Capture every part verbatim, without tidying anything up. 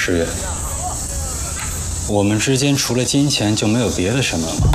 世远，我们之间除了金钱就没有别的什么吗？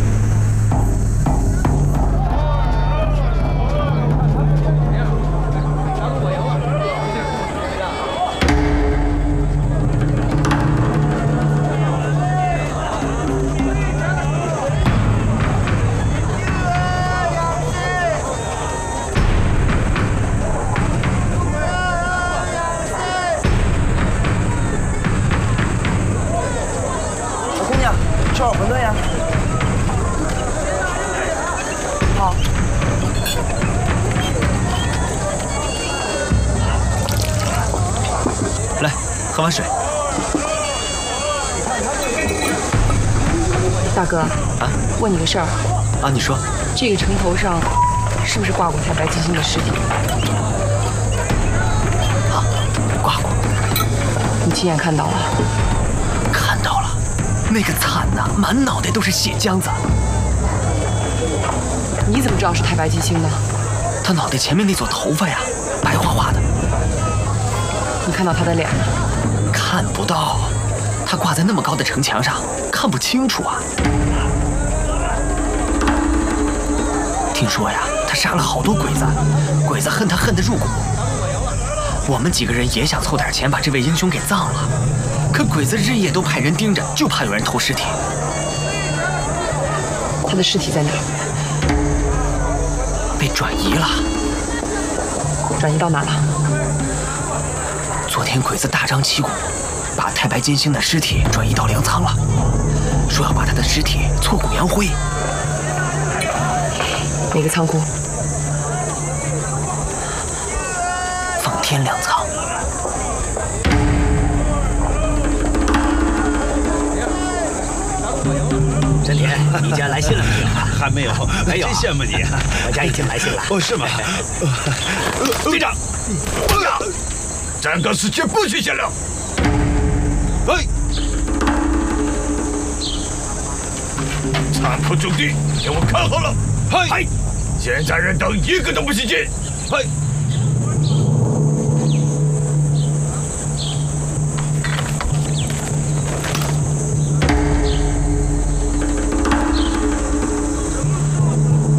吃碗馄饨呀！好。 来，喝碗水。 大哥，啊，问你个事儿。 啊，你说。 这个城头上是不是挂过太白金星的尸体？ 啊，挂过。 你亲眼看到了？ 看到了。 那个惨呐，满脑袋都是血浆子。 你怎么知道是太白金星的？ 他脑袋前面那撮头发呀，白花花的。 你看到他的脸吗？ 看不到，他挂在那么高的城墙上，看不清楚啊。听说呀，他杀了好多鬼子，鬼子恨他恨得入骨。我们几个人也想凑点钱把这位英雄给葬了。 可鬼子日夜都派人盯着，就怕有人偷尸体。 他的尸体在哪？ 被转移了。 转移到哪了？ 昨天鬼子大张旗鼓，把太白金星的尸体转移到粮仓了，说要把他的尸体挫骨扬灰。 哪个仓库？ 放天粮仓。 真田，你家来信了没有？ 还没有， 没有， 真羡慕你。 我家已经来信了。 哦，是吗？队长，队长，站岗时间不许闲聊。哎，仓库驻地给我看好了。嗨，现在人等一个都不许进。嗨。